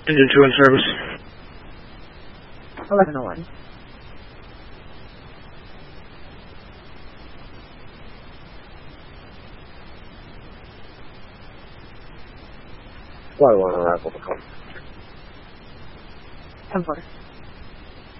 Engine 2 in service. 1101. Flight 1 arrival to call. 10-4.